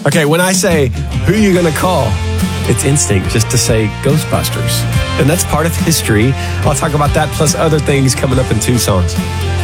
Okay, when I say, who are you going to call? It's instinct just to say Ghostbusters. And that's part of history. I'll talk about that plus other things coming up in 2 songs.